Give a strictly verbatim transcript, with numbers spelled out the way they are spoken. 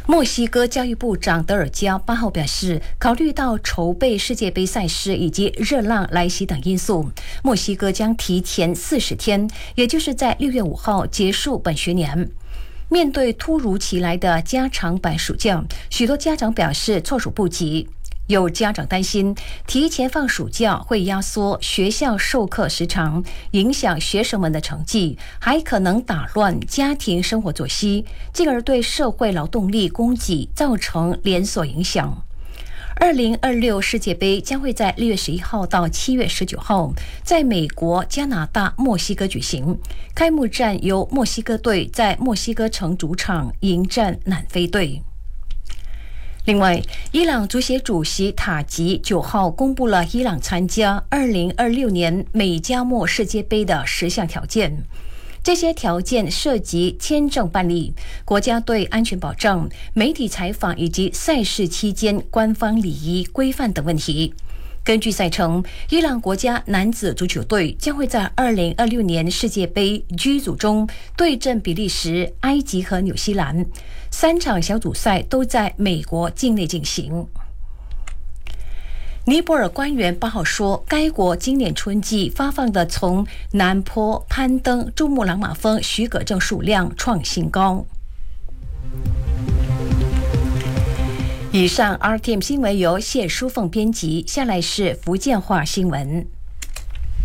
墨西哥教育部长德尔加八号表示，考虑到筹备世界杯赛事以及热浪来袭等因素，墨西哥将提前四十天，也就是在六月五号结束本学年。面对突如其来的加长版暑假，许多家长表示措手不及。有家长担心，提前放暑假会压缩学校授课时长，影响学生们的成绩，还可能打乱家庭生活作息，进而对社会劳动力供给造成连锁影响。二零二六世界杯将会在六月十一号到七月十九号在美国、加拿大、墨西哥举行。开幕战由墨西哥队在墨西哥城主场迎战南非队。另外，伊朗足协主席塔吉九号公布了伊朗参加二零二六年美加墨世界杯的十项条件。这些条件涉及签证办理、国家队安全保障、媒体采访以及赛事期间官方礼仪规范等问题。根据赛程，伊朗国家男子足球队将会在二零二六年世界杯 G 组中对阵比利时、埃及和纽西兰，三场小组赛都在美国境内进行。尼泊尔官员八号说，该国今年春季发放的从南坡攀登珠穆朗玛峰许可证数量创新高。以上 R T M 新闻由谢淑凤编辑，下来是福建话新闻。